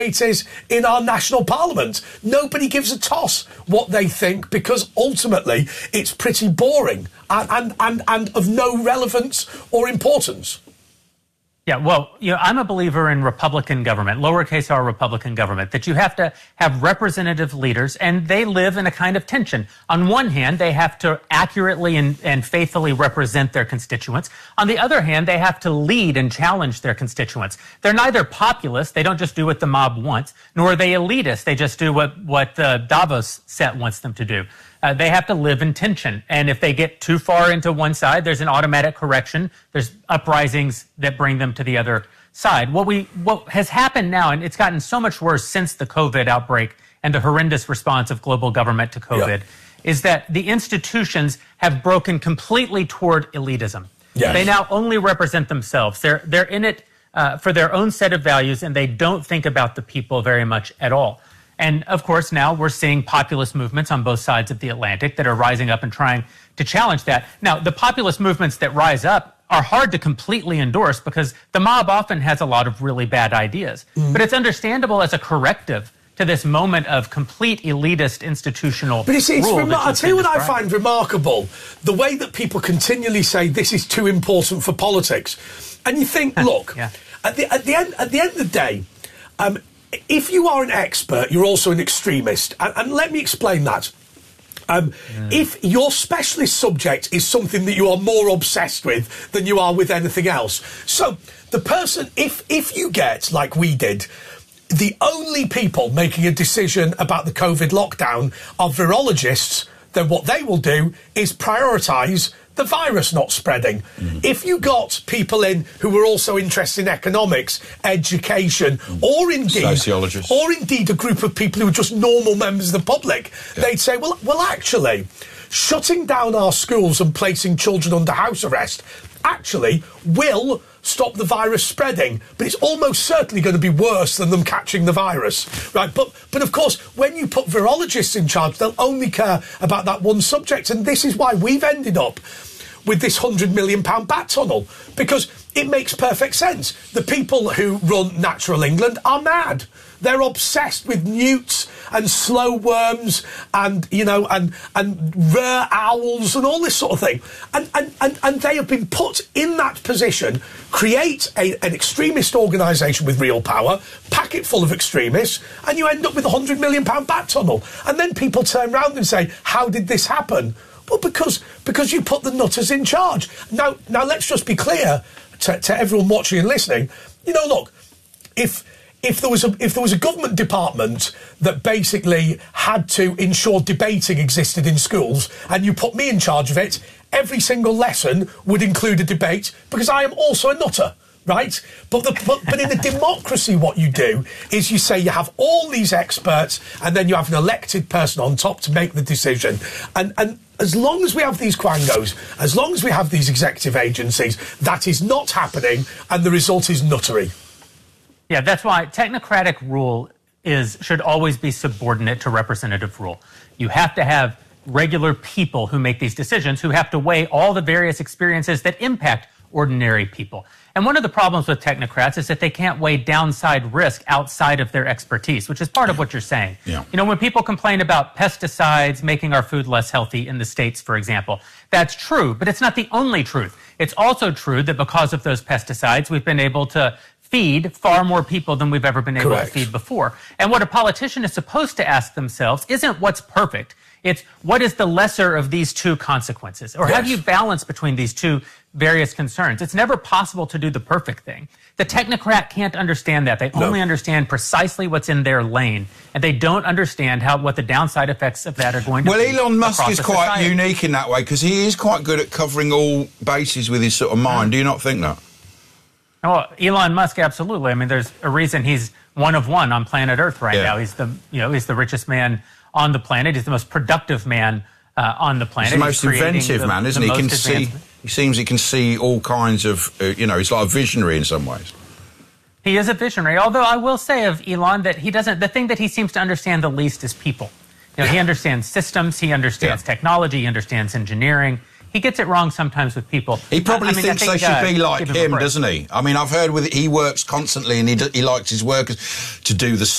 it is in our national parliament. Nobody gives a toss what they think, because ultimately it's pretty boring and of no relevance or importance. Yeah, well, I'm a believer in Republican government, lowercase r Republican government, that you have to have representative leaders, and they live in a kind of tension. On one hand, they have to accurately and faithfully represent their constituents. On the other hand, they have to lead and challenge their constituents. They're neither populist, they don't just do what the mob wants, nor are they elitist, they just do what Davos set wants them to do. They have to live in tension. And if they get too far into one side, there's an automatic correction. There's uprisings that bring them to the other side. What has happened now, and it's gotten so much worse since the COVID outbreak and the horrendous response of global government to COVID, is that the institutions have broken completely toward elitism. Yes. They now only represent themselves. They're in it for their own set of values, and they don't think about the people very much at all. And, of course, now we're seeing populist movements on both sides of the Atlantic that are rising up and trying to challenge that. Now, the populist movements that rise up are hard to completely endorse because the mob often has a lot of really bad ideas. But it's understandable as a corrective to this moment of complete elitist institutional But I'll tell you what I find remarkable, the way that people continually say this is too important for politics. And you think, look, at the end of the day, if you are an expert, you're also an extremist. And let me explain that. If your specialist subject is something that you are more obsessed with than you are with anything else. So the person, if you get, like we did, the only people making a decision about the COVID lockdown are virologists, then what they will do is prioritise the virus not spreading. If you got people in who were also interested in economics, education, or indeed sociologists, or indeed a group of people who are just normal members of the public, they'd say, well, actually, shutting down our schools and placing children under house arrest actually will stop the virus spreading, but it's almost certainly going to be worse than them catching the virus, right? But of course, when you put virologists in charge, they'll only care about that one subject, and this is why we've ended up with this £100 million bat tunnel, because it makes perfect sense. The people who run Natural England are mad. They're obsessed with newts and slow worms and, and rare owls and all this sort of thing. And they have been put in that position, create an extremist organisation with real power, pack it full of extremists, and you end up with a £100 million bat tunnel. And then people turn around and say, how did this happen? Well, because you put the nutters in charge. Now let's just be clear to everyone watching and listening. Look, if there was a government department that basically had to ensure debating existed in schools, and you put me in charge of it, every single lesson would include a debate, because I am also a nutter. Right? But in a democracy, what you do is you say you have all these experts and then you have an elected person on top to make the decision. And as long as we have these quangos, as long as we have these executive agencies, that is not happening, and the result is nuttery. Yeah, that's why technocratic rule should always be subordinate to representative rule. You have to have regular people who make these decisions, who have to weigh all the various experiences that impact ordinary people. And one of the problems with technocrats is that they can't weigh downside risk outside of their expertise, which is part of what you're saying. Yeah. When people complain about pesticides making our food less healthy in the States, for example, that's true, but it's not the only truth. It's also true that because of those pesticides, we've been able to feed far more people than we've ever been able to feed before. And what a politician is supposed to ask themselves isn't what's perfect. It's what is the lesser of these two consequences? Or how do you balance between these two various concerns? It's never possible to do the perfect thing. The technocrat can't understand that. They only understand precisely what's in their lane, and they don't understand what the downside effects of that are going to be. Well, Elon Musk is quite unique in that way, because he is quite good at covering all bases with his sort of mind. Do you not think that? Oh, Elon Musk, absolutely. I mean, there's a reason he's one of one on planet Earth right now. He's the richest man on the planet. He's the most productive man on the planet. He's the most inventive man, isn't he? He seems he can see all kinds of, he's like a visionary in some ways. He is a visionary, although I will say of Elon that the thing that he seems to understand the least is people. He understands systems, he understands technology, he understands engineering. he gets it wrong sometimes with people. He probably thinks they should be like him, doesn't he? I mean, I've heard he works constantly and he likes his workers to do the